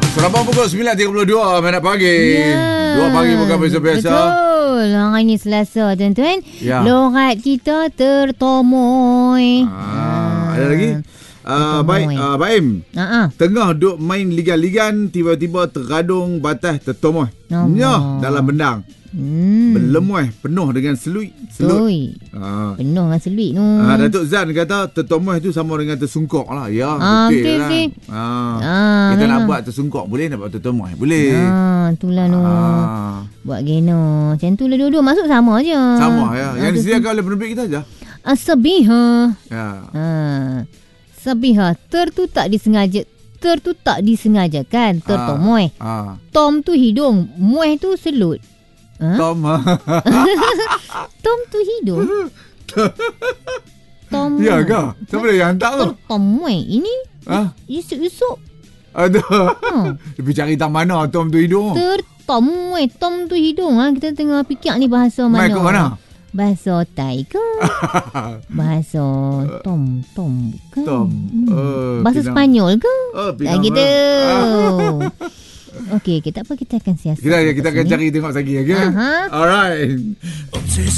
Serabang pukul 9.32 minit pagi. Ya. 2 pagi bukan biasa-biasa. Betul. Hari ni Selasa, tuan-tuan. Ya. Lorat kita tertomoy. Ada lagi? Baik, Baim. Tengah duk main ligan-ligan, tiba-tiba tergadung batas tertomoy. Nyah dalam bendang. Belum penuh dengan selut. Penuh dengan selut tu. Datuk Zan kata tertomoy tu sama dengan tersungkok lah. Ya, betul lah. Kita nak buat tersungkok boleh, nak buat tertomoy boleh. Itulah tu. Buat geno. Macam tu lah dua-dua masuk sama je. Sama ya. Yang disediakan oleh penerbit kita aja. Sabiha. Ya. Sabiha tak disengajakan tertomoy. Tom tu hidung, mueh tu selut. Tom. Tom tu hidung. Tom. Ya ke? Siapa dia yang hantar tu? Tertomoy. Ini isuk-isuk. Aduh. Lebih cari tak mana Tom tu hidung. Tertomoy. Tom tu hidung. Kita tengah fikir ni bahasa mana. Mai ke mana? Bahasa Thai ke? Bahasa Tom bukan? Tom. Bahasa Sepanyol ke? Tak gitu. Okey, tak apa, kita akan siasat. Kita akan cari tengok lagi, okey? Alright.